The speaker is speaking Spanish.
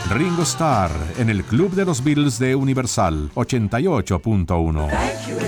Ringo Starr en el Club de los Beatles de Universal 88.1.